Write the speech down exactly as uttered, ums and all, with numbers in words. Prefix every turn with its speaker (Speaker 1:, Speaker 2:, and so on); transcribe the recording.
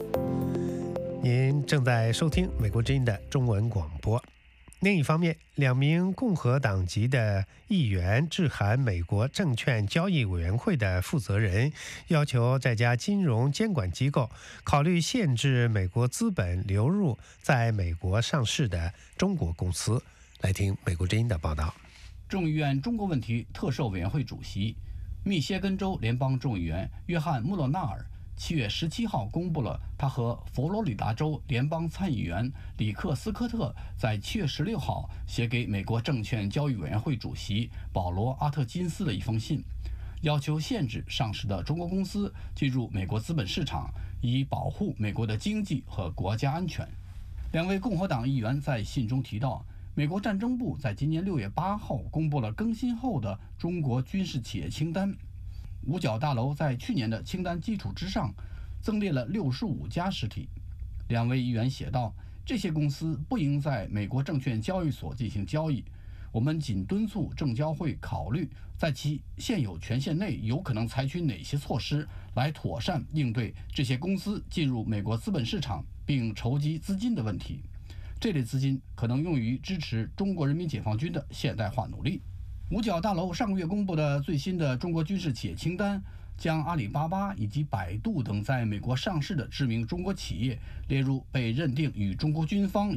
Speaker 1: 您正在收听美国之音的中文广播。另一方面，两名共和党籍的议员致函美国证券交易委员会的负责人，要求这家金融监管机构考虑限制美国资本流入在美国上市的中国公司。来听美国之音的报道。
Speaker 2: 众议院中国问题特设委员会主席、密歇根州联邦众议员约翰·穆勒纳尔七月十七号公布了他和佛罗里达州联邦参议员里克斯科特在七月十六号写给美国证券交易委员会主席保罗·阿特金斯的一封信，要求限制上市的中国公司进入美国资本市场，以保护美国的经济和国家安全。两位共和党议员在信中提到，美国战争部在今年六月八号公布了更新后的中国军事企业清单。五角大楼在去年的清单基础之上，增列了六十五家实体。两位议员写道：“这些公司不应在美国证券交易所进行交易。我们仅敦促证交会考虑在其现有权限内有可能采取哪些措施，来妥善应对这些公司进入美国资本市场并筹集资金的问题。这类资金可能用于支持中国人民解放军的现代化努力。”五角大楼上个月公布的最新的中国军事企业清单，将阿里巴巴以及百度等在美国上市的知名中国企业列入被认定与中国军方